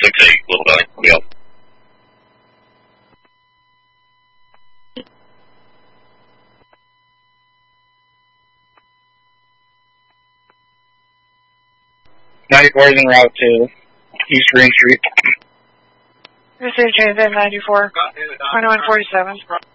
68, Little Valley. We out. '94 is en route to East Green Street. This is JZ 94, 2147.